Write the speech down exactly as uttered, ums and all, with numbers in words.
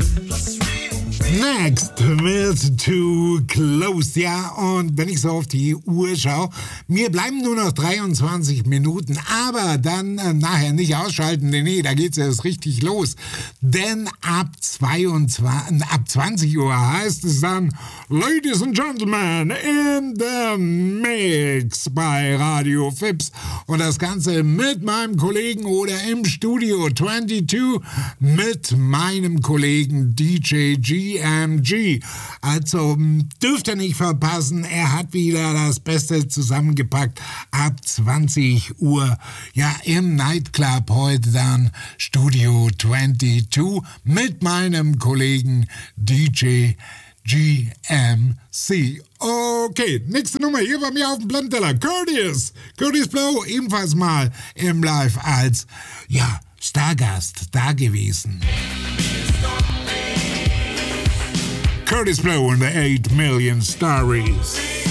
Next mit Too Close, ja, und wenn ich so auf die Uhr schaue, mir bleiben nur noch dreiundzwanzig Minuten, aber dann äh, nachher nicht ausschalten, nee, nee, da geht's erst richtig los, denn ab zweiundzwanzig, ab zwanzig Uhr heißt es dann Ladies and Gentlemen in the Mix bei Radio Fips und das Ganze mit meinem Kollegen oder im Studio zweiundzwanzig mit meinem Kollegen D J G M G. Also dürft ihr nicht verpassen, er hat wieder das Beste zusammengepackt ab zwanzig Uhr. Ja, im Nightclub heute dann Studio zweiundzwanzig mit meinem Kollegen D J G M C. Okay, nächste Nummer hier bei mir auf dem Plattenteller. Curtis. Curtis Blow, ebenfalls mal im Live als, ja, Stargast da gewesen. Curtis Blow and the eight million Starries.